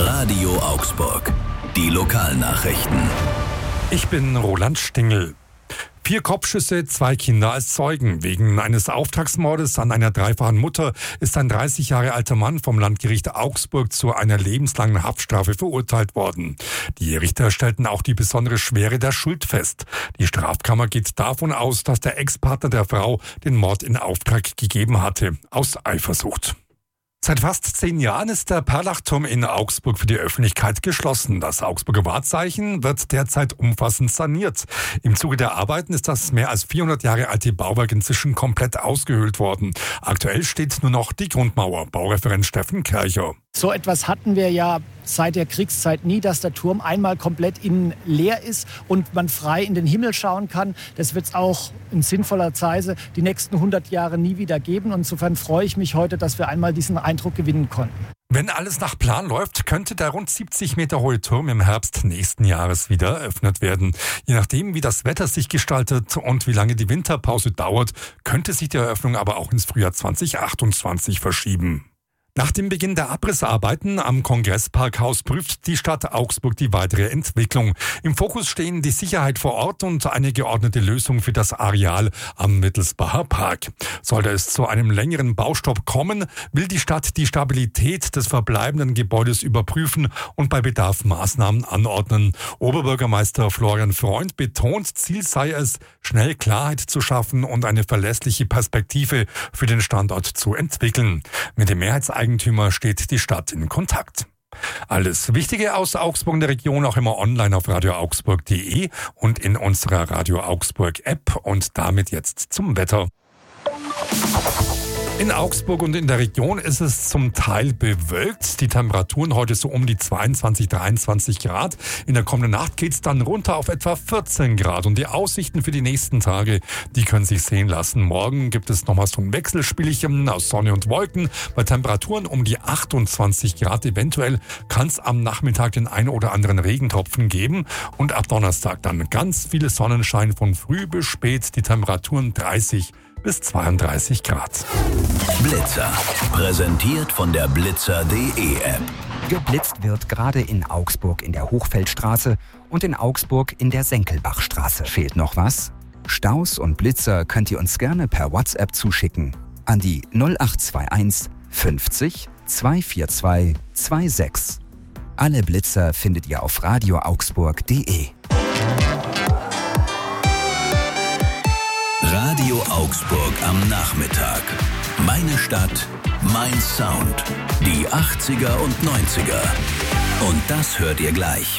Radio Augsburg. Die Lokalnachrichten. Ich bin Roland Stingel. 4 Kopfschüsse, 2 Kinder als Zeugen. Wegen eines Auftragsmordes an einer dreifachen Mutter ist ein 30 Jahre alter Mann vom Landgericht Augsburg zu einer lebenslangen Haftstrafe verurteilt worden. Die Richter stellten auch die besondere Schwere der Schuld fest. Die Strafkammer geht davon aus, dass der Ex-Partner der Frau den Mord in Auftrag gegeben hatte, aus Eifersucht. Seit fast 10 Jahren ist der Perlachturm in Augsburg für die Öffentlichkeit geschlossen. Das Augsburger Wahrzeichen wird derzeit umfassend saniert. Im Zuge der Arbeiten ist das mehr als 400 Jahre alte Bauwerk inzwischen komplett ausgehöhlt worden. Aktuell steht nur noch die Grundmauer. Baureferent Steffen Kercher. So etwas hatten wir ja seit der Kriegszeit nie, dass der Turm einmal komplett innen leer ist und man frei in den Himmel schauen kann. Das wird es auch in sinnvoller Weise die nächsten 100 Jahre nie wieder geben. Und insofern freue ich mich heute, dass wir einmal diesen Eindruck gewinnen konnten. Wenn alles nach Plan läuft, könnte der rund 70 Meter hohe Turm im Herbst nächsten Jahres wieder eröffnet werden. Je nachdem, wie das Wetter sich gestaltet und wie lange die Winterpause dauert, könnte sich die Eröffnung aber auch ins Frühjahr 2028 verschieben. Nach dem Beginn der Abrissarbeiten am Kongressparkhaus prüft die Stadt Augsburg die weitere Entwicklung. Im Fokus stehen die Sicherheit vor Ort und eine geordnete Lösung für das Areal am Mittelsbacher Park. Sollte es zu einem längeren Baustopp kommen, will die Stadt die Stabilität des verbleibenden Gebäudes überprüfen und bei Bedarf Maßnahmen anordnen. Oberbürgermeister Florian Freund betont, Ziel sei es, schnell Klarheit zu schaffen und eine verlässliche Perspektive für den Standort zu entwickeln. Mit dem Mehrheitseigentümer steht die Stadt in Kontakt. Alles Wichtige aus Augsburg und der Region auch immer online auf radioaugsburg.de und in unserer Radio Augsburg App. Und damit jetzt zum Wetter. In Augsburg und in der Region ist es zum Teil bewölkt. Die Temperaturen heute so um die 22, 23 Grad. In der kommenden Nacht geht es dann runter auf etwa 14 Grad. Und die Aussichten für die nächsten Tage, die können sich sehen lassen. Morgen gibt es nochmal so ein Wechselspielchen aus Sonne und Wolken. Bei Temperaturen um die 28 Grad. Eventuell kann es am Nachmittag den einen oder anderen Regentropfen geben. Und ab Donnerstag dann ganz viele Sonnenschein von früh bis spät. Die Temperaturen 30 bis 32 Grad. Blitzer. Präsentiert von der Blitzer.de App. Geblitzt wird gerade in Augsburg in der Hochfeldstraße und in Augsburg in der Senkelbachstraße. Fehlt noch was? Staus und Blitzer könnt ihr uns gerne per WhatsApp zuschicken an die 0821 50 242 26. Alle Blitzer findet ihr auf radioaugsburg.de. Radio Augsburg am Nachmittag. Meine Stadt, mein Sound. Die 80er und 90er. Und das hört ihr gleich.